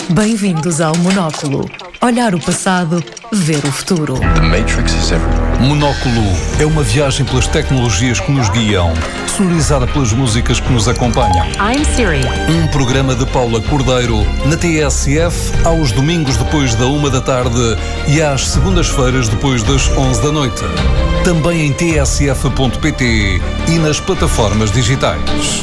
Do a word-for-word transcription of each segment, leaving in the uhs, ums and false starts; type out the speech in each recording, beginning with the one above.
Bem-vindos ao Monóculo. Olhar o passado, ver o futuro. The Matrix is everywhere. Monóculo é uma viagem pelas tecnologias que nos guiam, sonorizada pelas músicas que nos acompanham. I'm Siri. Um programa de Paula Cordeiro, na T S F, aos domingos depois da uma da tarde e às segundas-feiras depois das onze da noite. Também em t s f ponto p t e nas plataformas digitais.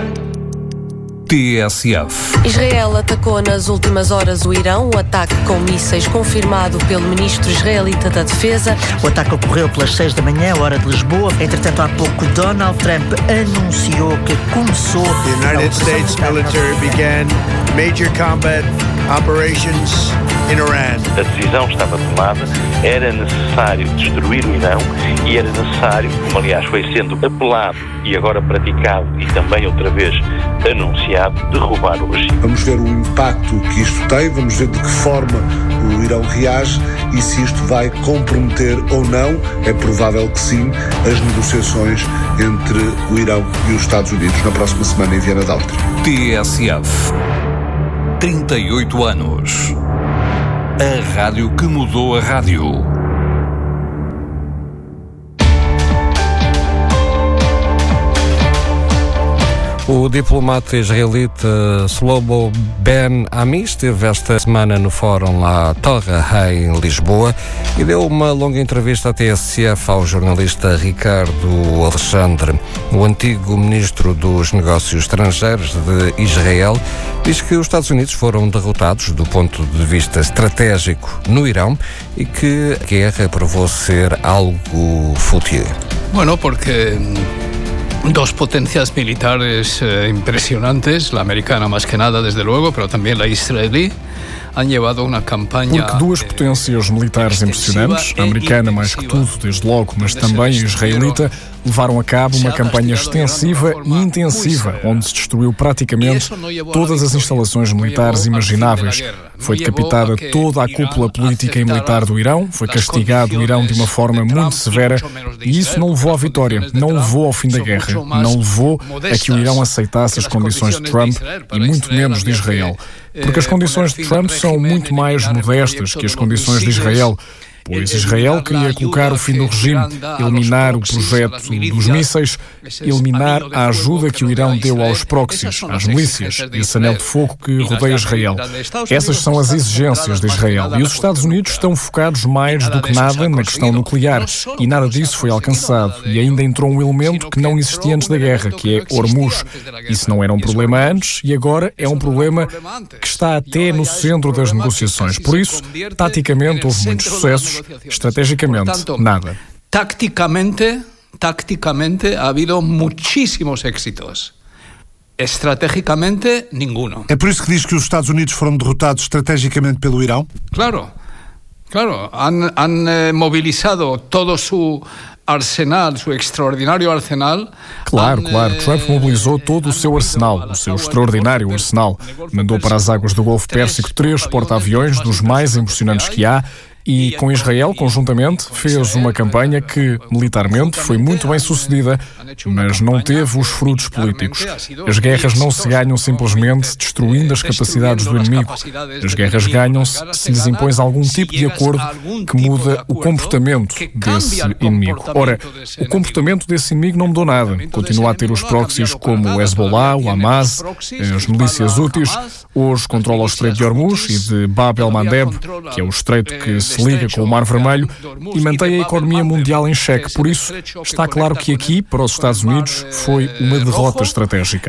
T S F. Israel atacou nas últimas horas o Irão, um ataque com mísseis confirmado pelo ministro israelita da Defesa. O ataque ocorreu pelas seis da manhã, hora de Lisboa. Entretanto, há pouco, Donald Trump anunciou que começou... The United States military began major combat operations in Iran. A decisão estava tomada, era necessário destruir o Irão e era necessário, como aliás foi sendo apelado e agora praticado e também outra vez anunciado, derrubar o regime. Vamos ver o impacto que isto tem, vamos ver de que forma o Irão reage e se isto vai comprometer ou não, é provável que sim, as negociações entre o Irão e os Estados Unidos na próxima semana em Viana do Áustria. T S F. trinta e oito anos. A rádio que mudou a rádio. O diplomata israelita Shlomo Ben Ami esteve esta semana no Fórum La Torre, em Lisboa, e deu uma longa entrevista à T S F ao jornalista Ricardo Alexandre. O antigo ministro dos Negócios Estrangeiros de Israel diz que os Estados Unidos foram derrotados do ponto de vista estratégico no Irão e que a guerra provou ser algo fútil. Bueno, porque dos potencias militares eh, impresionantes, la americana más que nada, desde luego, pero también la israelí, han llevado uma campanha. Porque duas potências militares impressionantes, a americana mais que tudo, desde logo, mas também a israelita, levaram a cabo uma campanha extensiva e intensiva, onde se destruiu praticamente todas as instalações militares imagináveis. Foi decapitada toda a cúpula política e militar do Irão, foi castigado o Irão de uma forma muito severa e isso não levou à vitória, não levou ao fim da guerra, não levou a que o Irão aceitasse as condições de Trump e muito menos de Israel. Porque as condições de Trump são muito mais modestas que as condições de Israel, pois Israel queria colocar o fim do regime, eliminar o projeto dos mísseis, eliminar a ajuda que o Irão deu aos proxies, às milícias, esse anel de fogo que rodeia Israel. Essas são as exigências de Israel. E os Estados Unidos estão focados mais do que nada na questão nuclear. E nada disso foi alcançado. E ainda entrou um elemento que não existia antes da guerra, que é Hormuz. Isso não era um problema antes e agora é um problema que está até no centro das negociações. Por isso, taticamente, houve muitos sucessos. Estrategicamente, nada. Tácticamente, tácticamente ha habido muchísimos éxitos. Estratégicamente, ninguno. É por isso que diz que os Estados Unidos foram derrotados estrategicamente pelo Irão? Claro, claro. Han, han eh, movilizado todo su arsenal, su extraordinário arsenal. Claro, claro. Trump mobilizou todo o seu arsenal, o seu extraordinário arsenal. Mandou para as águas do Golfo Pérsico três porta-aviões dos mais impressionantes que há. E com Israel, conjuntamente, fez uma campanha que, militarmente, foi muito bem sucedida, mas não teve os frutos políticos. As guerras não se ganham simplesmente destruindo as capacidades do inimigo. As guerras ganham-se se lhes impões algum tipo de acordo que muda o comportamento desse inimigo. Ora, o comportamento desse inimigo não mudou nada. Continua a ter os proxies como o Hezbollah, o Hamas, as milícias Houthis. Hoje controla o Estreito de Hormuz e de Bab el-Mandeb, que é o estreito que se liga com o Mar Vermelho e mantém a economia mundial em xeque. Por isso, está claro que aqui, para os Estados Unidos, foi uma derrota estratégica.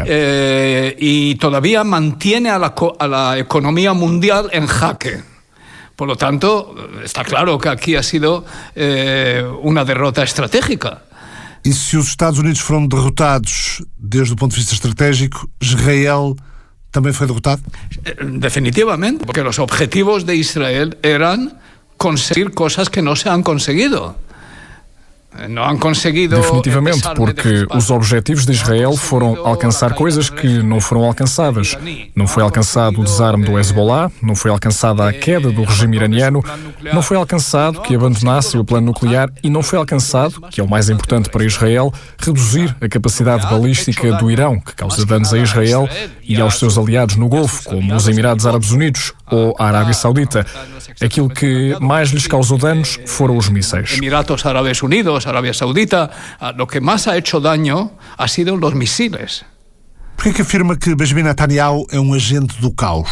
E todavía mantiene a la, a la economía mundial en jaque. Por lo tanto, está claro que aquí ha sido eh, una derrota estratégica. E se os Estados Unidos foram derrotados desde o ponto de vista estratégico, Israel também foi derrotado? Definitivamente, porque os objetivos de Israel eram conseguir coisas que não se han conseguido. Não han conseguido. Definitivamente, porque os objetivos de Israel foram alcançar coisas que não foram alcançadas. Não foi alcançado o desarme do Hezbollah, não foi alcançada a queda do regime iraniano, não foi alcançado que abandonasse o plano nuclear e não foi alcançado, que é o mais importante para Israel, reduzir a capacidade balística do Irão, que causa danos a Israel e aos seus aliados no Golfo, como os Emirados Árabes Unidos. ou a Arábia Saudita. Aquilo que mais lhes causou danos foram os mísseis. Emiratos Árabes Unidos, Arábia Saudita, lo que mais ha hecho daño ha sido los misiles. Por que afirma que Benjamin Netanyahu é um agente do caos?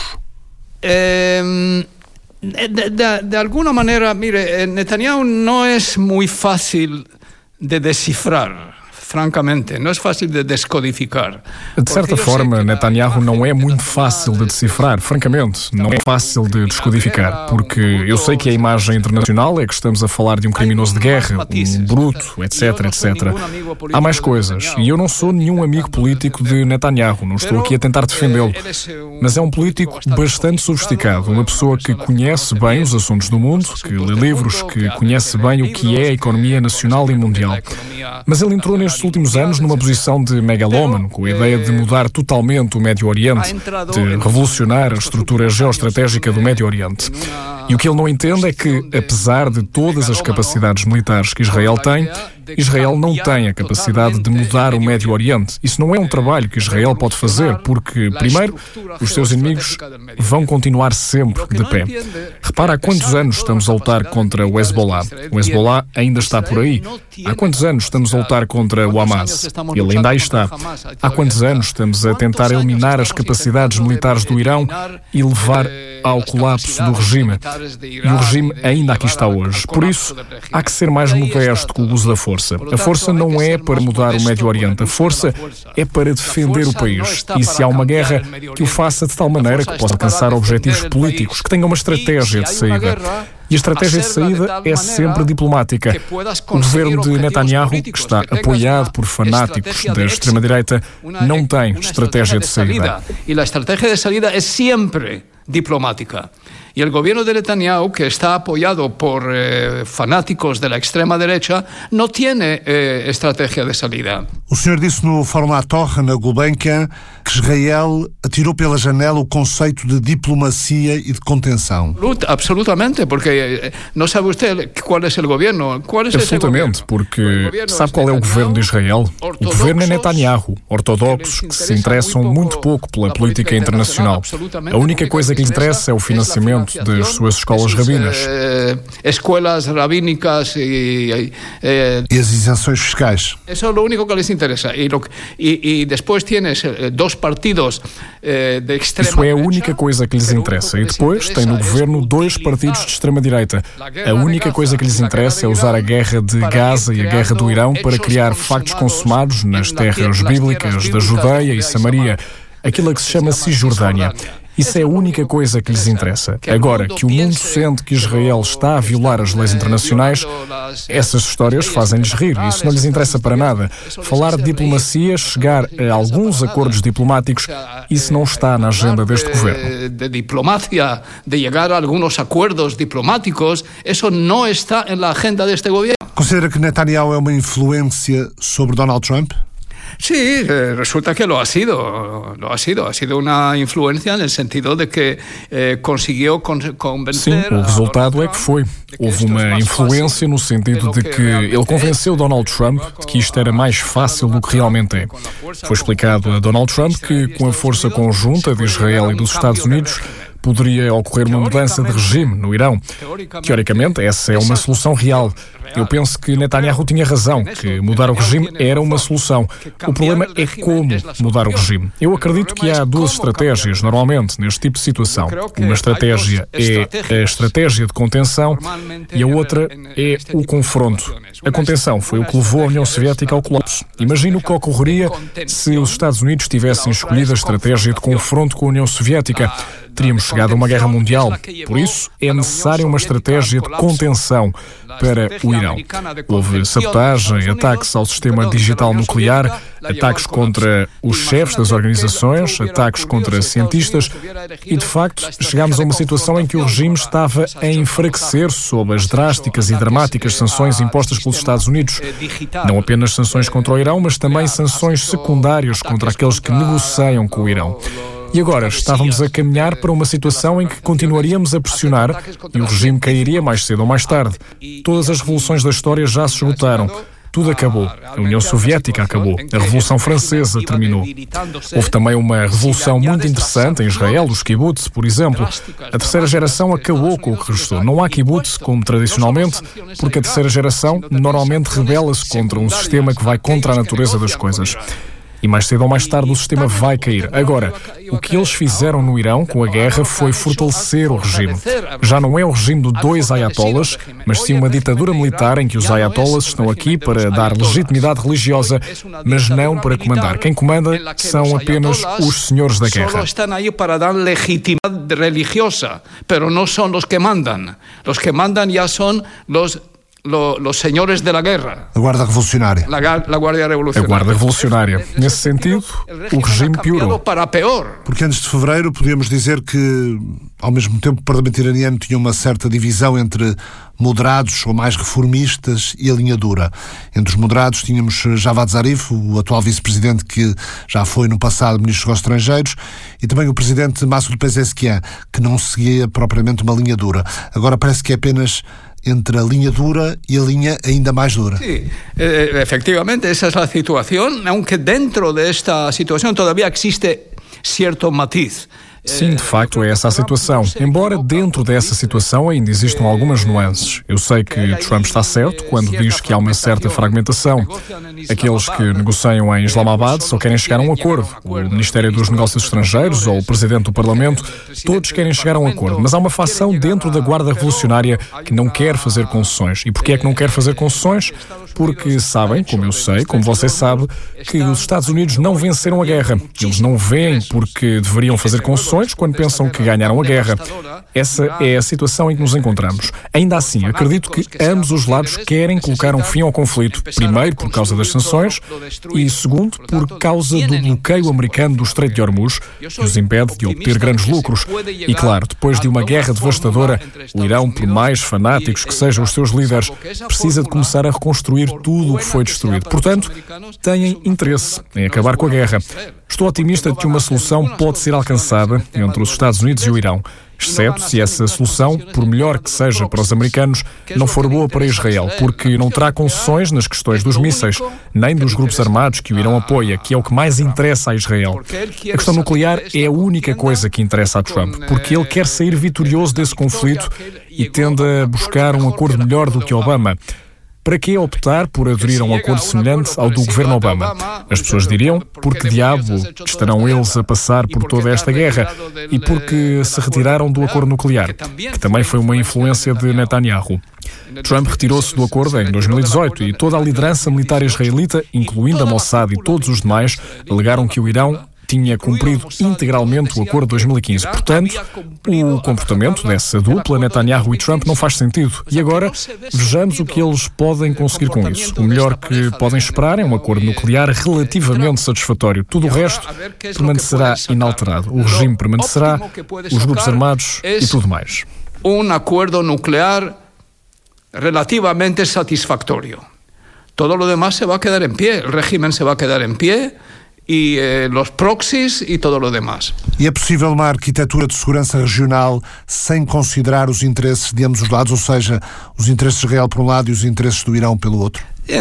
Eh, de, de, de alguna manera, mire, Netanyahu no es muy fácil de descifrar. Francamente, não é fácil de descodificar. De certa forma, Netanyahu não é muito fácil de decifrar, francamente, não é fácil de descodificar, porque eu sei que a imagem internacional é que estamos a falar de um criminoso de guerra, um bruto, etc, etcétera. Há mais coisas, e eu não sou nenhum amigo político de Netanyahu, não estou aqui a tentar defendê-lo, mas é um político bastante sofisticado, uma pessoa que conhece bem os assuntos do mundo, que lê livros, que conhece bem o que é a economia nacional e mundial. Mas ele entrou nestes últimos anos numa posição de megalómano, com a ideia de mudar totalmente o Médio Oriente, de revolucionar a estrutura geoestratégica do Médio Oriente. E o que ele não entende é que, apesar de todas as capacidades militares que Israel tem, Israel não tem a capacidade de mudar o Médio Oriente. Isso não é um trabalho que Israel pode fazer, porque, primeiro, os seus inimigos vão continuar sempre de pé. Repara há quantos anos estamos a lutar contra o Hezbollah. O Hezbollah ainda está por aí. Há quantos anos estamos a lutar contra o Hamas? Ele ainda aí está. Há quantos anos estamos a tentar eliminar as capacidades militares do Irão e levar ao colapso do regime? E o regime ainda aqui está hoje. Por isso, há que ser mais modesto com o uso da força. A força não é para mudar o Médio Oriente. A força é para defender o país. E se há uma guerra, que o faça de tal maneira que possa alcançar objetivos políticos, que tenha uma estratégia de saída. E a estratégia de saída é sempre diplomática. O governo de Netanyahu, que está apoiado por fanáticos da extrema-direita, não tem estratégia de saída. E a estratégia de saída é sempre diplomática. Y el gobierno de Netanyahu, que está apoyado por eh, fanáticos de la extrema derecha, no tiene eh, estratégia de salida. O senhor disse no Fórum à Torre, na Gulbenkian, que Israel atirou pela janela o conceito de diplomacia e de contenção. Absolutamente, porque não sabe você qual é o governo. Qual é Absolutamente, porque sabe qual é o governo de Israel? O governo é Netanyahu, ortodoxos que se interessam muito pouco pela política internacional. A única coisa que lhes interessa é o financiamento das suas escolas rabinas. Escolas rabínicas e... E as isenções fiscais. Isso é o único que lhes interessa. E, e, e depois tienes dois partidos de extrema Isso é a única coisa que lhes interessa. E depois tem no governo dois partidos de extrema-direita. A única coisa que lhes interessa é usar a guerra de Gaza e a guerra do Irão para criar factos consumados nas terras bíblicas da Judeia e Samaria, aquilo a que se chama Cisjordânia. Isso é a única coisa que lhes interessa. Agora, que o mundo sente que Israel está a violar as leis internacionais, essas histórias fazem-lhes rir. Isso não lhes interessa para nada. Falar de diplomacia, chegar a alguns acordos diplomáticos, isso não está na agenda deste governo. De diplomacia, de chegar a alguns acordos diplomáticos, isso não está na agenda deste governo. Considera que Netanyahu é uma influência sobre Donald Trump? Sí, resulta que lo ha sido, lo ha sido, ha sido una influencia en el sentido de que eh, consiguió convencer... Sim, o resultado é que foi. Houve uma influência no sentido de que ele convenceu Donald Trump de que isto era mais fácil do que realmente é. Foi explicado a Donald Trump que, com a força conjunta de Israel e dos Estados Unidos, poderia ocorrer uma mudança de regime no Irão. Teoricamente, essa é uma solução real. Eu penso que Netanyahu tinha razão, que mudar o regime era uma solução. O problema é como mudar o regime. Eu acredito que há duas estratégias, normalmente, neste tipo de situação. Uma estratégia é a estratégia de contenção e a outra é o confronto. A contenção foi o que levou a União Soviética ao colapso. Imagina o que ocorreria se os Estados Unidos tivessem escolhido a estratégia de confronto com a União Soviética. Teríamos chegado a uma guerra mundial. Por isso, é necessária uma estratégia de contenção para o Irão. Houve sabotagem, ataques ao sistema digital nuclear, ataques contra os chefes das organizações, ataques contra cientistas e, de facto, chegámos a uma situação em que o regime estava a enfraquecer sob as drásticas e dramáticas sanções impostas pelos Estados Unidos. Não apenas sanções contra o Irão, mas também sanções secundárias contra aqueles que negociam com o Irão. E agora estávamos a caminhar para uma situação em que continuaríamos a pressionar e o regime cairia mais cedo ou mais tarde. Todas as revoluções da história já se esgotaram. Tudo acabou. A União Soviética acabou. A Revolução Francesa terminou. Houve também uma revolução muito interessante em Israel, os kibbutz, por exemplo. A terceira geração acabou com o que restou. Não há kibbutz, como tradicionalmente, porque a terceira geração normalmente rebela-se contra um sistema que vai contra a natureza das coisas. E mais cedo ou mais tarde o sistema vai cair. Agora, o que eles fizeram no Irão com a guerra foi fortalecer o regime. Já não é o regime de dois ayatollahs, mas sim uma ditadura militar em que os ayatollahs estão aqui para dar legitimidade religiosa, mas não para comandar. Quem comanda são apenas os senhores da guerra. Só estão aí para dar legitimidade religiosa, mas não são os que mandam. Os que mandam já são os Los senhores de la guerra. A Guarda Revolucionária. La, la Guardia Revolucionária. A Guarda Revolucionária. Nesse sentido, o regime piorou. Para pior. Porque antes de fevereiro podíamos dizer que, ao mesmo tempo, o Parlamento iraniano tinha uma certa divisão entre moderados ou mais reformistas e a linha dura. Entre os moderados tínhamos Javad Zarif, o atual vice-presidente que já foi no passado ministro dos Estrangeiros, e também o presidente Massoud Pezeshkian, que não seguia propriamente uma linha dura. Agora parece que é apenas entre a linha dura e a linha ainda mais dura. Sí, eh, efectivamente, esa es la situación, aunque dentro de esta situación todavía existe cierto matiz. Sim, de facto, é essa a situação. Embora dentro dessa situação ainda existam algumas nuances. Eu sei que Trump está certo quando diz que há uma certa fragmentação. Aqueles que negociam em Islamabad só querem chegar a um acordo. O Ministério dos Negócios Estrangeiros ou o Presidente do Parlamento, todos querem chegar a um acordo. Mas há uma facção dentro da Guarda Revolucionária que não quer fazer concessões. E porquê é que não quer fazer concessões? Porque sabem, como eu sei, como você sabe, que os Estados Unidos não venceram a guerra. Eles não veem porque deveriam fazer concessões quando pensam que ganharam a guerra. Essa é a situação em que nos encontramos. Ainda assim, acredito que ambos os lados querem colocar um fim ao conflito. Primeiro, por causa das sanções e, segundo, por causa do bloqueio americano do Estreito de Hormuz, que os impede de obter grandes lucros. E, claro, depois de uma guerra devastadora, o Irão, por mais fanáticos que sejam os seus líderes, precisa de começar a reconstruir tudo o que foi destruído. Portanto, têm interesse em acabar com a guerra. Estou otimista de que uma solução pode ser alcançada entre os Estados Unidos e o Irão, exceto se essa solução, por melhor que seja para os americanos, não for boa para Israel, porque não terá concessões nas questões dos mísseis, nem dos grupos armados que o Irão apoia, que é o que mais interessa a Israel. A questão nuclear é a única coisa que interessa a Trump, porque ele quer sair vitorioso desse conflito e tende a buscar um acordo melhor do que Obama. Para que optar por aderir a um acordo semelhante ao do governo Obama? As pessoas diriam, porque diabo estarão eles a passar por toda esta guerra e porque se retiraram do acordo nuclear, que também foi uma influência de Netanyahu. Trump retirou-se do acordo em dois mil e dezoito e toda a liderança militar israelita, incluindo a Mossad e todos os demais, alegaram que o Irão tinha cumprido integralmente o acordo de dois mil e quinze. Portanto, o comportamento dessa dupla, Netanyahu e Trump, não faz sentido. E agora, vejamos o que eles podem conseguir com isso. O melhor que podem esperar é um acordo nuclear relativamente satisfatório. Tudo o resto permanecerá inalterado. O regime permanecerá, os grupos armados e tudo mais. Um acordo nuclear relativamente satisfactório. Todo lo demás se va a quedar en pie. El régimen se va a quedar en pie. E eh, los proxies e todo o demás. E é possível uma arquitetura de segurança regional sem considerar os interesses de ambos os lados, ou seja, os interesses de Israel por um lado e os interesses do Irão pelo outro?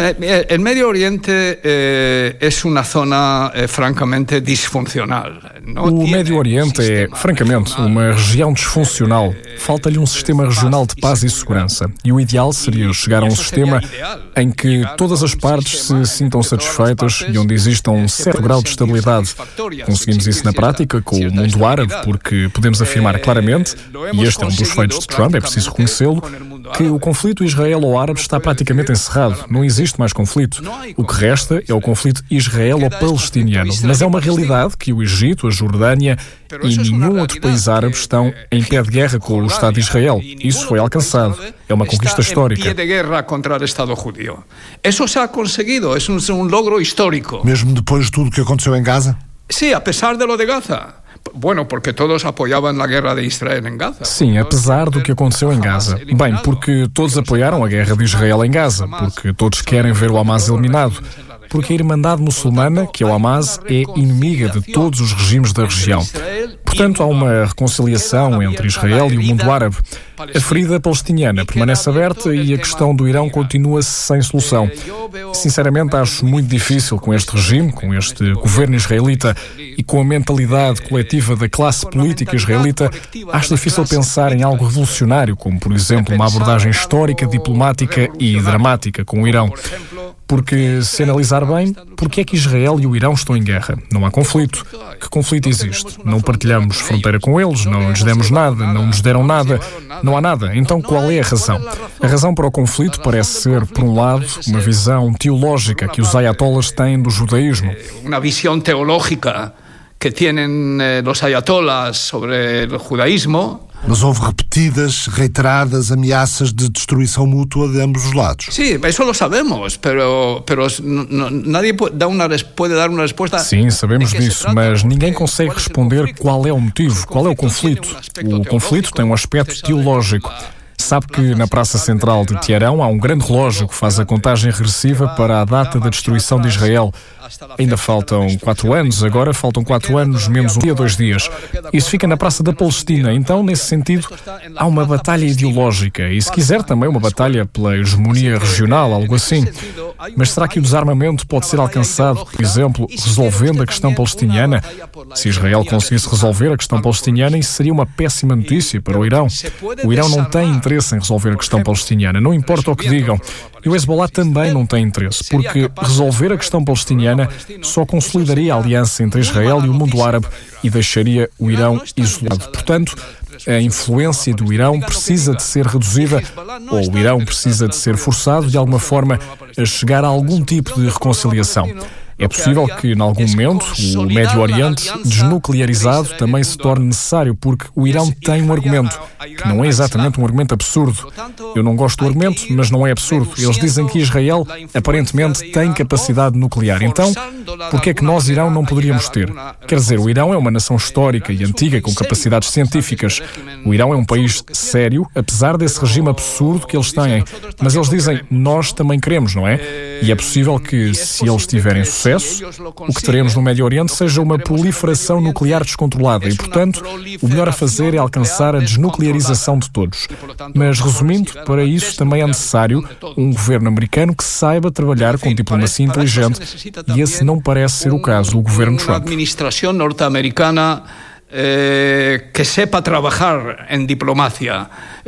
El Medio Oriente eh, es una zona eh, francamente disfuncional. O Médio Oriente é, francamente, uma região disfuncional. Falta-lhe um sistema regional de paz e segurança. E o ideal seria chegar a um sistema em que todas as partes se sintam satisfeitas e onde exista um certo grau de estabilidade. Conseguimos isso na prática com o mundo árabe, porque podemos afirmar claramente, e este é um dos feitos de Trump, é preciso reconhecê-lo, que o conflito israelo-árabe está praticamente encerrado. Não existe mais conflito. O que resta é o conflito israelo-palestiniano. Mas é uma realidade que o Egito, a Jordânia e nenhum outro país árabe estão em pé de guerra com o Estado de Israel. Isso foi alcançado. É uma conquista histórica. Em pé de guerra contra o Estado judío. Isso se ha conseguido. É um logro histórico. Mesmo depois de tudo o que aconteceu em Gaza? Sim, apesar de lo de Gaza. Bueno, porque todos apoiavam a guerra de Israel em Gaza. Sim, apesar do que aconteceu em Gaza. Bem, porque todos apoiaram a guerra de Israel em Gaza, porque todos querem ver o Hamas eliminado, porque a Irmandade Muçulmana, que é o Hamas, é inimiga de todos os regimes da região. Portanto, há uma reconciliação entre Israel e o mundo árabe. A ferida palestiniana permanece aberta e a questão do Irão continua sem solução. Sinceramente, acho muito difícil com este regime, com este governo israelita e com a mentalidade coletiva da classe política israelita, acho difícil pensar em algo revolucionário, como, por exemplo, uma abordagem histórica, diplomática e dramática com o Irão. Porque, se analisar bem, por que é que Israel e o Irão estão em guerra? Não há conflito. Que conflito existe? Não partilhamos fronteira com eles, não lhes demos nada, não nos deram nada, não há nada. Então qual é a razão? A razão para o conflito parece ser, por um lado, uma visão teológica que os ayatollahs têm do judaísmo. Uma visão teológica que têm os ayatollahs sobre o judaísmo. Mas houve repetidas, reiteradas ameaças de destruição mútua de ambos os lados. Sim, isso lo sabemos, pero, pero no, nadie dá uma, pode dar uma resposta. Sim, sabemos disso, mas ninguém consegue responder qual é o motivo, qual é o conflito. O conflito tem um aspecto teológico. Sabe que na Praça Central de Teherão há um grande relógio que faz a contagem regressiva para a data da destruição de Israel. Ainda faltam quatro anos, agora faltam quatro anos, menos um dia, dois dias. Isso fica na Praça da Palestina. Então, nesse sentido, há uma batalha ideológica e, se quiser, também uma batalha pela hegemonia regional, algo assim. Mas será que o desarmamento pode ser alcançado, por exemplo, resolvendo a questão palestiniana? Se Israel conseguisse resolver a questão palestiniana, isso seria uma péssima notícia para o Irão. O Irão não tem interesse em resolver a questão palestiniana, não importa o que digam. E o Hezbollah também não tem interesse, porque resolver a questão palestiniana só consolidaria a aliança entre Israel e o mundo árabe e deixaria o Irão isolado. Portanto, a influência do Irão precisa de ser reduzida, ou o Irão precisa de ser forçado, de alguma forma, a chegar a algum tipo de reconciliação. É possível que, em algum momento, o Médio Oriente desnuclearizado também se torne necessário, porque o Irão tem um argumento, que não é exatamente um argumento absurdo. Eu não gosto do argumento, mas não é absurdo. Eles dizem que Israel, aparentemente, tem capacidade nuclear. Então, por que é que nós, Irão, não poderíamos ter? Quer dizer, o Irão é uma nação histórica e antiga, com capacidades científicas. O Irão é um país sério, apesar desse regime absurdo que eles têm. Mas eles dizem, nós também queremos, não é? E é possível que, se eles tiverem sucesso, o que teremos no Médio Oriente seja uma proliferação nuclear descontrolada e, portanto, o melhor a fazer é alcançar a desnuclearização de todos. Mas, resumindo, para isso também é necessário um governo americano que saiba trabalhar com diplomacia inteligente e esse não parece ser o caso do governo Trump. Uma administração norte-americana Eh, que sepa trabajar en diplomacia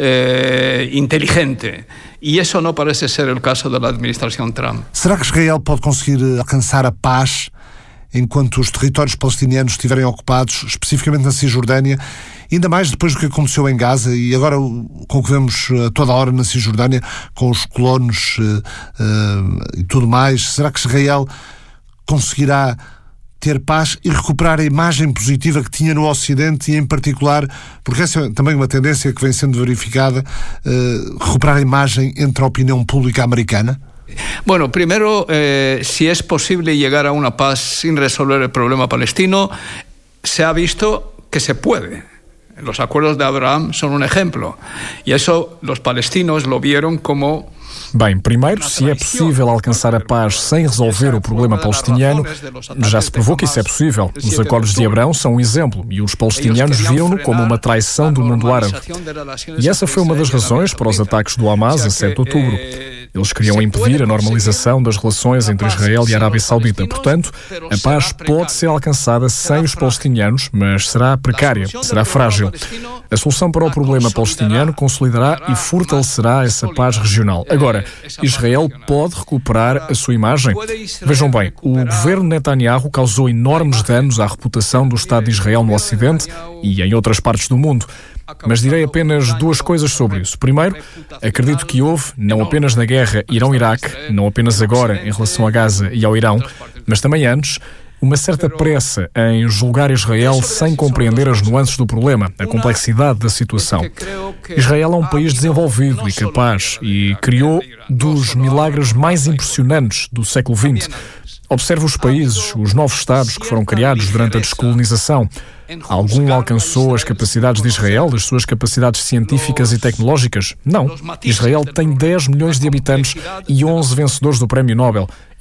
eh, inteligente. E isso não parece ser o caso da administração Trump. Será que Israel pode conseguir alcançar a paz enquanto os territórios palestinianos estiverem ocupados, especificamente na Cisjordânia, ainda mais depois do que aconteceu em Gaza e agora com o que vemos a toda a hora na Cisjordânia, com os colonos uh, uh, e tudo mais? Será que Israel conseguirá ter paz e recuperar a imagem positiva que tinha no Ocidente e, em particular, porque essa é também uma tendência que vem sendo verificada, uh, recuperar a imagem entre a opinião pública americana? Bueno, primero, eh, si es posible llegar a una paz sin resolver el problema palestino, se ha visto que se puede. Los acuerdos de Abraham son un ejemplo. Y eso los palestinos lo vieron como... Bem, primeiro, se é possível alcançar a paz sem resolver o problema palestiniano, já se provou que isso é possível. Os acordos de Abrão são um exemplo e os palestinianos viram-no como uma traição do mundo árabe. E essa foi uma das razões para os ataques do Hamas a sete de outubro. Eles queriam impedir a normalização das relações entre Israel e a Arábia Saudita. Portanto, a paz pode ser alcançada sem os palestinianos, mas será precária, será frágil. A solução para o problema palestiniano consolidará e fortalecerá essa paz regional. Agora, Israel pode recuperar a sua imagem? Vejam bem, o governo Netanyahu causou enormes danos à reputação do Estado de Israel no Ocidente e em outras partes do mundo. Mas direi apenas duas coisas sobre isso. Primeiro, acredito que houve, não apenas na guerra Irão-Iraque, não apenas agora em relação a Gaza e ao Irão, mas também antes, uma certa pressa em julgar Israel sem compreender as nuances do problema, a complexidade da situação. Israel é um país desenvolvido e capaz e criou dos milagres mais impressionantes do século vinte. Observe os países, os novos Estados que foram criados durante a descolonização. Algum alcançou as capacidades de Israel, as suas capacidades científicas e tecnológicas? Não. Israel tem dez milhões de habitantes e onze vencedores do Prémio Nobel. É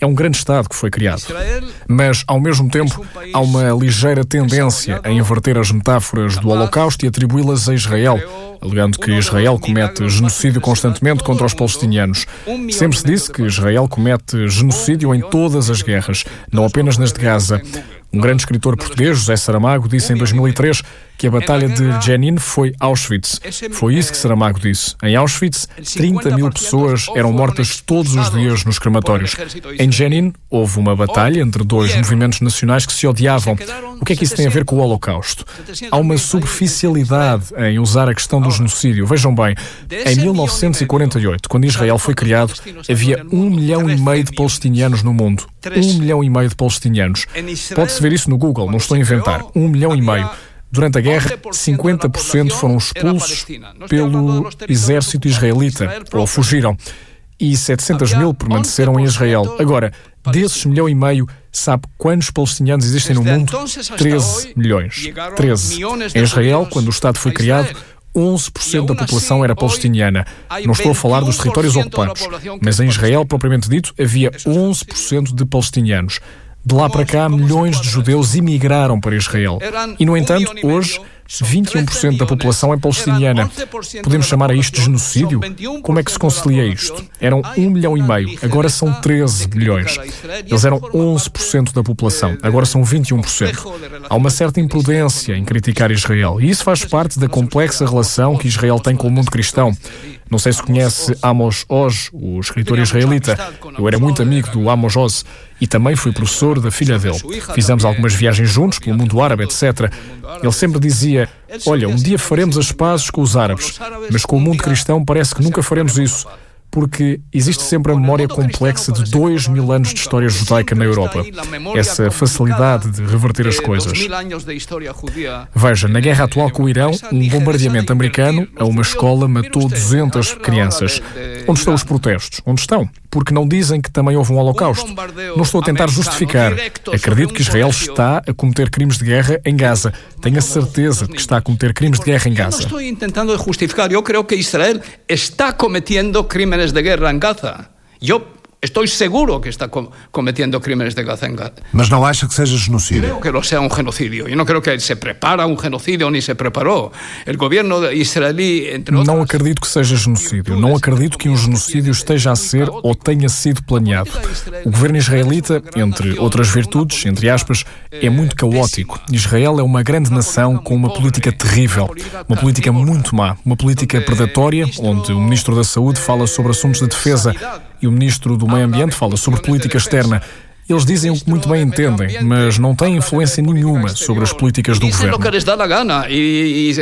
é um grande Estado que foi criado. Mas, ao mesmo tempo, há uma ligeira tendência a inverter as metáforas do Holocausto e atribuí-las a Israel, alegando que Israel comete genocídio constantemente contra os palestinianos. Sempre se disse que Israel comete genocídio em todas as guerras, não apenas nas de Gaza. Um grande escritor português, José Saramago, disse em dois mil e três que a Batalha de Jenin foi Auschwitz. Foi isso que Saramago disse. Em Auschwitz, trinta mil pessoas eram mortas todos os dias nos crematórios. Em Jenin, houve uma batalha entre dois movimentos nacionais que se odiavam. O que é que isso tem a ver com o Holocausto? Há uma superficialidade em usar a questão do genocídio. Vejam bem, em mil novecentos e quarenta e oito, quando Israel foi criado, havia um milhão e meio de palestinianos no mundo. Um milhão e meio de palestinianos. Pode-se ver isso no Google, não estou a inventar. Um milhão e meio. Durante a guerra, cinquenta por cento foram expulsos pelo exército israelita, ou fugiram, e setecentos mil permaneceram em Israel. Agora, desses milhão e meio, sabe quantos palestinianos existem no mundo? treze milhões. treze. Em Israel, quando o Estado foi criado, onze por cento da população era palestiniana. Não estou a falar dos territórios ocupados, mas em Israel, propriamente dito, havia onze por cento de palestinianos. De lá para cá, milhões de judeus imigraram para Israel. E, no entanto, hoje, vinte e um por cento da população é palestiniana. Podemos chamar a isto de genocídio? Como é que se concilia isto? Eram um milhão e meio, agora são treze milhões. Eles eram onze por cento da população, agora são vinte e um por cento. Há uma certa imprudência em criticar Israel. E isso faz parte da complexa relação que Israel tem com o mundo cristão. Não sei se conhece Amos Oz, o escritor israelita. Eu era muito amigo do Amos Oz e também fui professor da filha dele. Fizemos algumas viagens juntos pelo mundo árabe, etcétera. Ele sempre dizia, olha, um dia faremos as pazes com os árabes, mas com o mundo cristão parece que nunca faremos isso, porque existe sempre a memória complexa de dois mil anos de história judaica na Europa. Essa facilidade de reverter as coisas. Veja, na guerra atual com o Irão, um bombardeamento americano a uma escola matou duzentas crianças. Onde estão os protestos? Onde estão? Porque não dizem que também houve um holocausto. Não estou a tentar justificar. Acredito que Israel está a cometer crimes de guerra em Gaza. Tenho a certeza de que está a cometer crimes de guerra em Gaza. Não estou tentando justificar. Eu creio que Israel está cometendo crimes de guerra em Gaza. Eu estou seguro que está cometendo crimes de guerra em Gaza. Mas não acha que seja genocídio? Creo que não seja um genocídio. Eu não creio que se prepara um genocídio, nem se preparou. O governo israelí, entre outras... Não acredito que seja genocídio. Não acredito que um genocídio esteja a ser ou tenha sido planeado. O governo israelita, entre outras virtudes, entre aspas, é muito caótico. Israel é uma grande nação com uma política terrível. Uma política muito má. Uma política predatória, onde o ministro da Saúde fala sobre assuntos de defesa e o ministro do Meio Ambiente fala sobre política externa. Eles dizem o que muito bem entendem, mas não têm influência nenhuma sobre as políticas do governo. Dizem o que lhes dá a gana, mas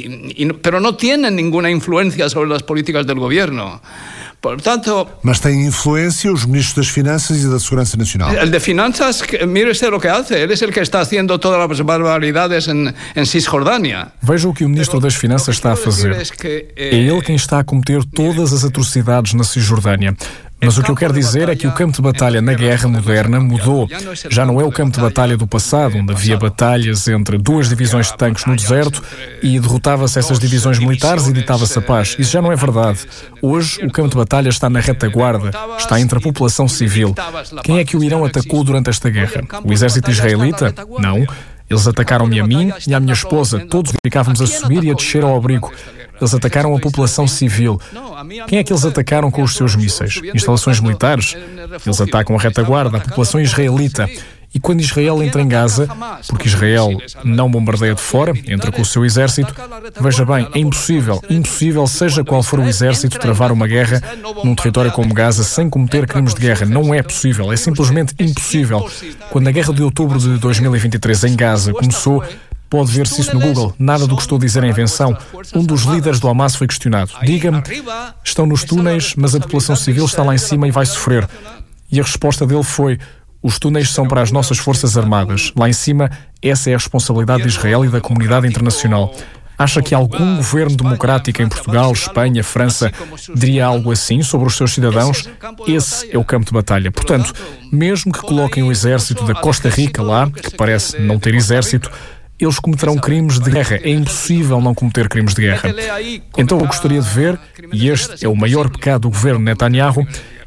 não têm nenhuma influência sobre as políticas do governo. Portanto, mas têm influência os ministros das Finanças e da Segurança Nacional. O de Finanças, mire usted o que hace. Ele é o que está fazendo todas as barbaridades em, em Cisjordânia. Veja o que o ministro das Finanças está a fazer. É ele quem está a cometer todas as atrocidades na Cisjordânia. Mas o que eu quero dizer é que o campo de batalha na guerra moderna mudou. Já não é o campo de batalha do passado, onde havia batalhas entre duas divisões de tanques no deserto e derrotava-se essas divisões militares e ditava-se a paz. Isso já não é verdade. Hoje, o campo de batalha está na retaguarda, está entre a população civil. Quem é que o Irão atacou durante esta guerra? O exército israelita? Não. Eles atacaram-me a mim e à minha esposa. Todos ficávamos a subir e a descer ao abrigo. Eles atacaram a população civil. Quem é que eles atacaram com os seus mísseis? Instalações militares? Eles atacam a retaguarda, a população israelita. E quando Israel entra em Gaza, porque Israel não bombardeia de fora, entra com o seu exército, veja bem, é impossível, impossível, seja qual for o exército, travar uma guerra num território como Gaza sem cometer crimes de guerra. Não é possível, é simplesmente impossível. Quando a guerra de outubro de dois mil e vinte e três em Gaza começou, pode ver-se isso no Google. Nada do que estou a dizer é invenção. Um dos líderes do Hamas foi questionado. Diga-me, estão nos túneis, mas a população civil está lá em cima e vai sofrer. E a resposta dele foi: os túneis são para as nossas forças armadas. Lá em cima, essa é a responsabilidade de Israel e da comunidade internacional. Acha que algum governo democrático em Portugal, Espanha, França diria algo assim sobre os seus cidadãos? Esse é o campo de batalha. Portanto, mesmo que coloquem o exército da Costa Rica lá, que parece não ter exército, eles cometerão crimes de guerra. É impossível não cometer crimes de guerra. Então eu gostaria de ver, e este é o maior pecado do governo Netanyahu,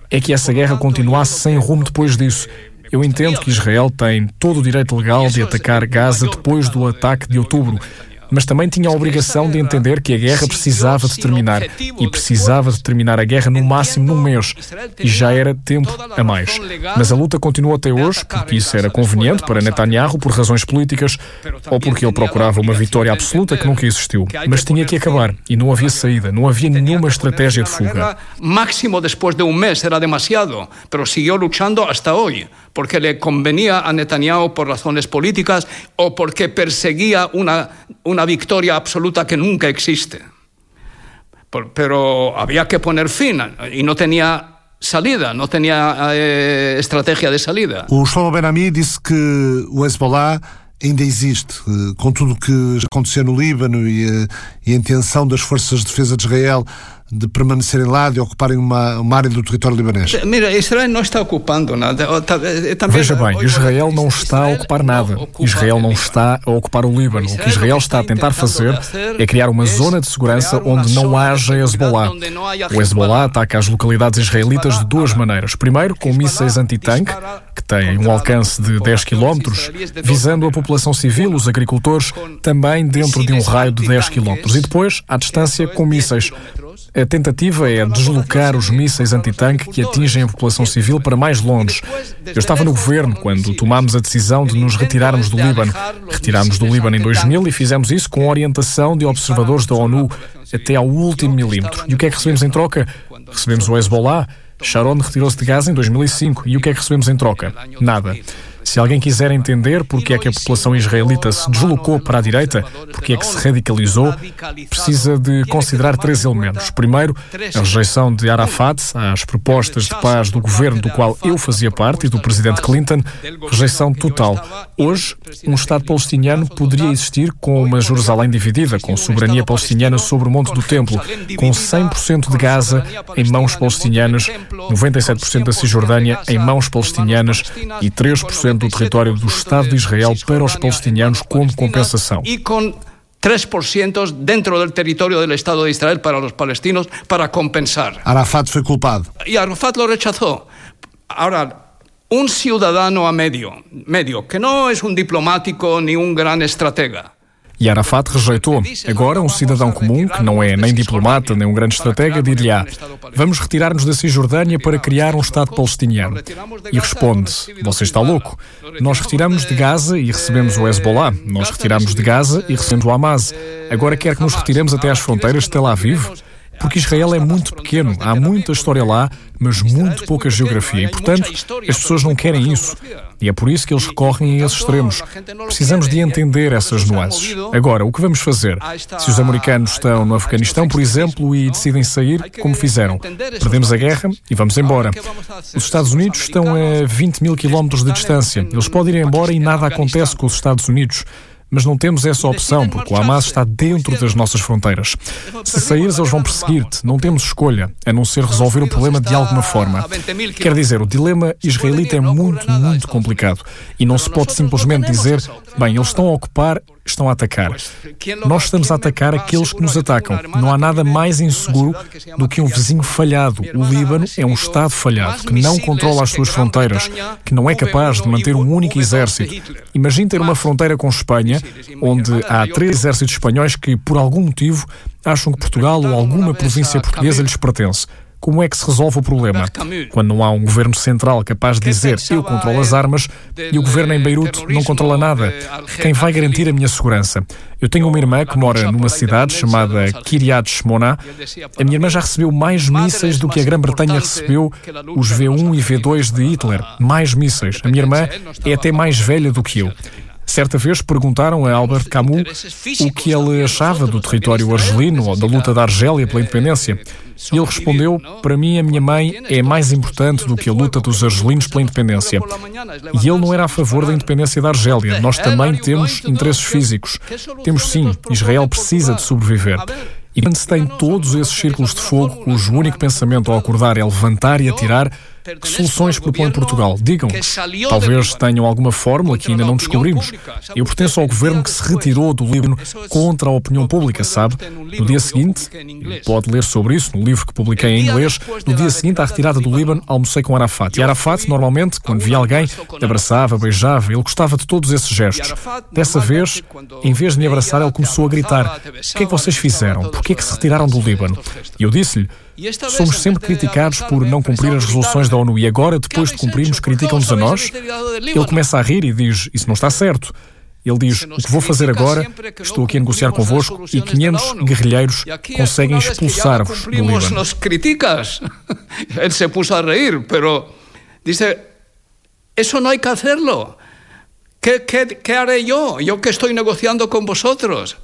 é que essa guerra continuasse sem rumo depois disso. Eu entendo que Israel tem todo o direito legal de atacar Gaza depois do ataque de outubro, mas também tinha a obrigação de entender que a guerra precisava de terminar, e precisava de terminar a guerra no máximo num mês, e já era tempo a mais. Mas a luta continuou até hoje, porque isso era conveniente para Netanyahu por razões políticas, ou porque ele procurava uma vitória absoluta que nunca existiu. Mas tinha que acabar, e não havia saída, não havia nenhuma estratégia de fuga. Máximo depois de um mês era demasiado, mas seguiu lutando até hoje, porque le convenía a Netanyahu por razones políticas ou porque perseguía una, una victoria absoluta que nunca existe. Por, pero había que poner fin y no tenía salida, não tinha eh, estratégia de salida. O Shlomo Ben-Ami disse que o Hezbollah ainda existe, com tudo o que aconteceu no Líbano e a, e a intenção das forças de defesa de Israel de permanecerem lá, de ocuparem uma, uma área do território libanês. Mira, Israel não está ocupando nada. Veja bem, Israel não está a ocupar nada. Israel não está a ocupar o Líbano. O que Israel está a tentar fazer é criar uma zona de segurança onde não haja Hezbollah. O Hezbollah ataca as localidades israelitas de duas maneiras. Primeiro, com mísseis antitanque, que têm um alcance de dez quilómetros, visando a população civil, os agricultores, também dentro de um raio de dez quilómetros. E depois, à distância, com mísseis. A tentativa é deslocar os mísseis antitanque que atingem a população civil para mais longe. Eu estava no governo quando tomámos a decisão de nos retirarmos do Líbano. Retirámos do Líbano em dois mil e fizemos isso com orientação de observadores da ONU até ao último milímetro. E o que é que recebemos em troca? Recebemos o Hezbollah. Sharon retirou-se de Gaza em dois mil e cinco. E o que é que recebemos em troca? Nada. Se alguém quiser entender porque é que a população israelita se deslocou para a direita, porque é que se radicalizou, precisa de considerar três elementos. Primeiro, a rejeição de Arafat às propostas de paz do governo do qual eu fazia parte e do presidente Clinton, rejeição total. Hoje, um Estado palestiniano poderia existir com uma Jerusalém dividida, com soberania palestiniana sobre o Monte do Templo, com cem por cento de Gaza em mãos palestinianas, noventa e sete por cento da Cisjordânia em mãos palestinianas e três por cento do território do Estado de Israel para os palestinianos como compensação. E com três por cento dentro do território do Estado de Israel para os palestinos para compensar. Arafat foi culpado. E Arafat lo rechazou. Agora, um cidadão a medio, medio, que não é um diplomático nem um grande estratega. E Arafat rejeitou. Agora, um cidadão comum, que não é nem diplomata, nem um grande estratega, dir-lhe-á: vamos retirar-nos da Cisjordânia para criar um Estado palestiniano. E responde: você está louco. Nós retiramos de Gaza e recebemos o Hezbollah. Nós retiramos de Gaza e recebemos o Hamas. Agora quer que nos retiremos até às fronteiras de Tel Aviv? Porque Israel é muito pequeno, há muita história lá, mas muito pouca geografia. E, portanto, as pessoas não querem isso. E é por isso que eles recorrem a esses extremos. Precisamos de entender essas nuances. Agora, o que vamos fazer? Se os americanos estão no Afeganistão, por exemplo, e decidem sair, como fizeram? Perdemos a guerra e vamos embora. Os Estados Unidos estão a vinte mil quilómetros de distância. Eles podem ir embora e nada acontece com os Estados Unidos. Mas não temos essa opção, porque o Hamas está dentro das nossas fronteiras. Se saíres, eles vão perseguir-te. Não temos escolha, a não ser resolver o problema de alguma forma. Quer dizer, o dilema israelita é muito, muito complicado. E não se pode simplesmente dizer: bem, eles estão a ocupar, estão a atacar. Nós estamos a atacar aqueles que nos atacam. Não há nada mais inseguro do que um vizinho falhado. O Líbano é um Estado falhado, que não controla as suas fronteiras, que não é capaz de manter um único exército. Imagine ter uma fronteira com Espanha, onde há três exércitos espanhóis que, por algum motivo, acham que Portugal ou alguma província portuguesa lhes pertence. Como é que se resolve o problema? Quando não há um governo central capaz de dizer: eu controlo as armas, e o governo em Beirute não controla nada. Quem vai garantir a minha segurança? Eu tenho uma irmã que mora numa cidade chamada Kiryat Shmona. A minha irmã já recebeu mais mísseis do que a Grã-Bretanha recebeu os V um e V dois de Hitler. Mais mísseis. A minha irmã é até mais velha do que eu. Certa vez perguntaram a Albert Camus o que ele achava do território argelino ou da luta da Argélia pela independência. E ele respondeu: para mim a minha mãe é mais importante do que a luta dos argelinos pela independência. E ele não era a favor da independência da Argélia. Nós também temos interesses físicos. Temos sim, Israel precisa de sobreviver. E quando se tem todos esses círculos de fogo, cujo único pensamento ao acordar é levantar e atirar, Que soluções propõe Portugal? Digam-nos. Talvez tenham alguma fórmula que ainda não descobrimos. Eu pertenço ao governo que se retirou do Líbano contra a opinião pública, sabe? No dia seguinte, pode ler sobre isso no livro que publiquei em inglês, no dia seguinte à retirada do Líbano, almocei com Arafat. E Arafat, normalmente, quando via alguém, abraçava, beijava, ele gostava de todos esses gestos. Dessa vez, em vez de me abraçar, ele começou a gritar: o que é que vocês fizeram? Por que é que se retiraram do Líbano? E eu disse-lhe: somos sempre criticados por não cumprir as resoluções da ONU e agora, depois de cumprirmos, criticam-nos a nós? Ele começa a rir e diz: isso não está certo. Ele diz: o que vou fazer agora, estou aqui a negociar convosco e quinhentos guerrilheiros conseguem expulsar-vos do Líbano. Nos criticas. Ele se puso a reír, pero dice: eso no hay que hacerlo. ¿Qué, qué, qué haré yo? Yo que estoy negociando con vosotros.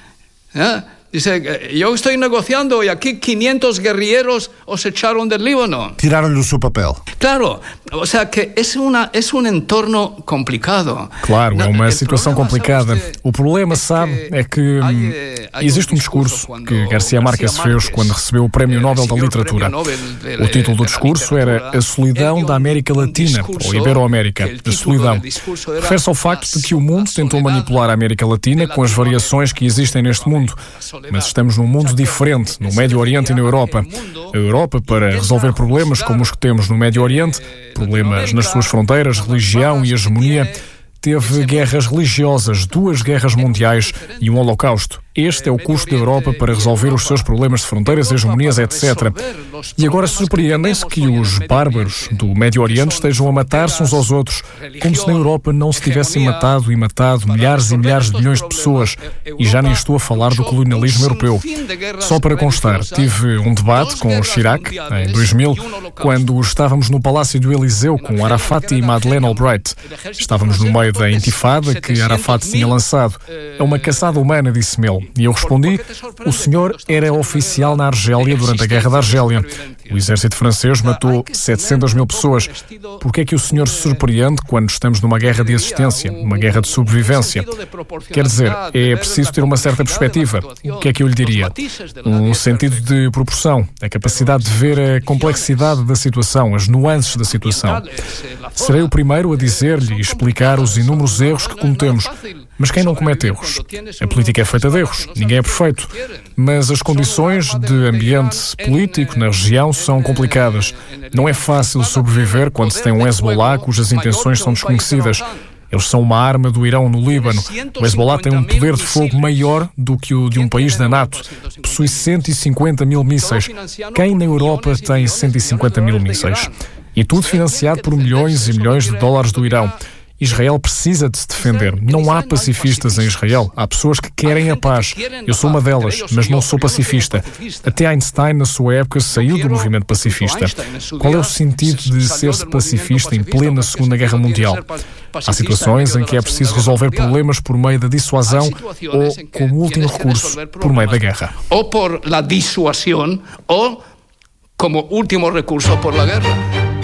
¿Eh? Dice: yo estoy negociando y aquí quinhentos guerrilleros os echaron del Líbano. Tiraron-lhe o seu papel. Claro, o sea que es, una, es un entorno complicado. Claro, é uma situação complicada. O problema, sabe, é que hum, existe um discurso que García Márquez fez quando recebeu o Prémio Nobel da Literatura. O título do discurso era A Solidão da América Latina, ou Iberoamérica, a solidão. Refere-se ao facto de que o mundo tentou manipular a América Latina com as variações que existem neste mundo. Mas estamos num mundo diferente, no Médio Oriente e na Europa. A Europa, para resolver problemas como os que temos no Médio Oriente, problemas nas suas fronteiras, religião e hegemonia, teve guerras religiosas, duas guerras mundiais e um holocausto. Este é o custo da Europa para resolver os seus problemas de fronteiras, hegemonias, etcétera. E agora surpreendem-se que os bárbaros do Médio Oriente estejam a matar-se uns aos outros, como se na Europa não se tivessem matado e matado milhares e milhares de milhões de pessoas. E já nem estou a falar do colonialismo europeu. Só para constar, tive um debate com o Chirac, em dois mil, quando estávamos no Palácio do Eliseu com Arafat e Madeleine Albright. Estávamos no meio da intifada que Arafat tinha lançado. É uma caçada humana, disse-me ele. E eu respondi: o senhor era oficial na Argélia durante a Guerra da Argélia. O exército francês matou setecentas mil pessoas. Por que é que o senhor se surpreende quando estamos numa guerra de existência, numa guerra de sobrevivência? Quer dizer, é preciso ter uma certa perspectiva. O que é que eu lhe diria? Um sentido de proporção, a capacidade de ver a complexidade da situação, as nuances da situação. Serei o primeiro a dizer-lhe e explicar os inúmeros erros que cometemos. Mas quem não comete erros? A política é feita de erros, ninguém é perfeito. Mas as condições de ambiente político na região são complicadas. Não é fácil sobreviver quando se tem um Hezbollah cujas intenções são desconhecidas. Eles são uma arma do Irão no Líbano. O Hezbollah tem um poder de fogo maior do que o de um país da NATO. Possui cento e cinquenta mil mísseis. Quem na Europa tem cento e cinquenta mil mísseis? E tudo financiado por milhões e milhões de dólares do Irão. Israel precisa de se defender. Não há pacifistas em Israel. Há pessoas que querem a paz. Eu sou uma delas, mas não sou pacifista. Até Einstein, na sua época, saiu do movimento pacifista. Qual é o sentido de ser-se pacifista em plena Segunda Guerra Mundial? Há situações em que é preciso resolver problemas por meio da dissuasão ou, como último recurso, por meio da guerra. Ou por la dissuasão ou, como último recurso, por la guerra.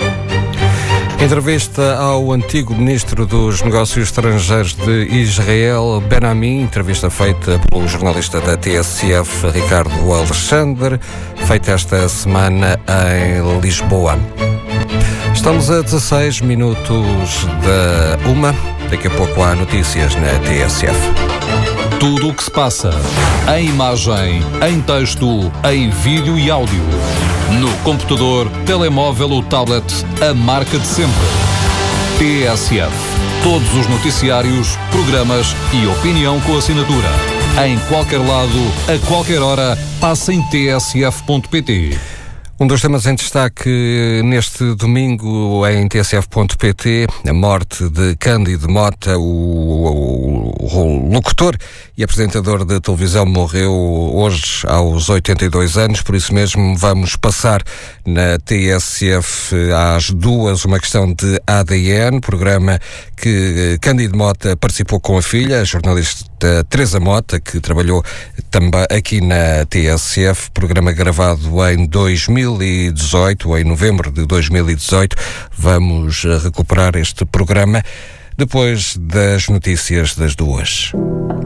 Entrevista ao antigo Ministro dos Negócios Estrangeiros de Israel, Ben Ami, entrevista feita pelo jornalista da T S F, Ricardo Alexandre, feita esta semana em Lisboa. Estamos a dezasseis minutos da uma, daqui a pouco há notícias na T S F. Tudo o que se passa, em imagem, em texto, em vídeo e áudio. No computador, telemóvel ou tablet, a marca de sempre. T S F. Todos os noticiários, programas e opinião com assinatura. Em qualquer lado, a qualquer hora, passa em t s f ponto p t. Um dos temas em destaque neste domingo em t s f ponto p t, a morte de Cândido Mota, o, o, o locutor e apresentador de televisão, morreu hoje aos oitenta e dois anos, por isso mesmo vamos passar na T S F às duas uma questão de A D N, programa que Cândido Mota participou com a filha, a jornalista Teresa Mota, que trabalhou também aqui na T S F, programa gravado em dois mil e dezoito, em novembro de dois mil e dezoito. Vamos recuperar este programa depois das notícias das duas.